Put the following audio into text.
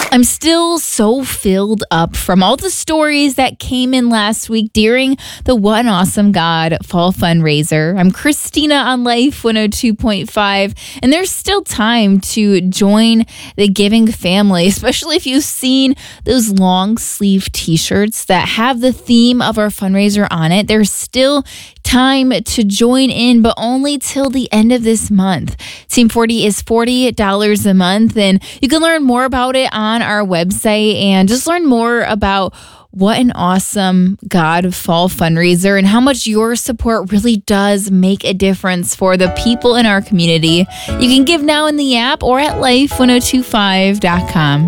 I'm still so filled up from all the stories that came in last week during the What an Awesome God Fall Fundraiser. I'm Christina on Life 102.5, and there's still time to join the giving family, especially if you've seen those long sleeve t-shirts that have the theme of our fundraiser on it. There's still time to join in, but only till the end of this month. Team 40 is $40 a month, and you can learn more about it on our website and just learn more about what an awesome God Fall fundraiser and how much your support really does make a difference for the people in our community. You can give now in the app or at life1025.com.